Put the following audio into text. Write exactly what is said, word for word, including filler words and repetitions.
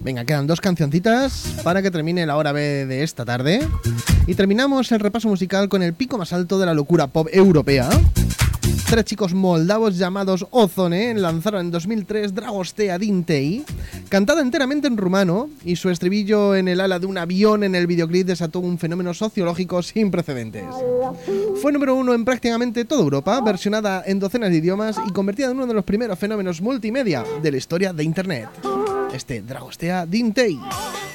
Venga, quedan dos cancioncitas para que termine la hora B de esta tarde. Y terminamos el repaso musical con el pico más alto de la locura pop europea. Tres chicos moldavos llamados Ozone lanzaron en dos mil tres Dragostea din tei, cantada enteramente en rumano, y su estribillo en el ala de un avión en el videoclip desató un fenómeno sociológico sin precedentes. Fue número uno en prácticamente toda Europa, versionada en docenas de idiomas y convertida en uno de los primeros fenómenos multimedia de la historia de Internet. Este Dragostea din tei.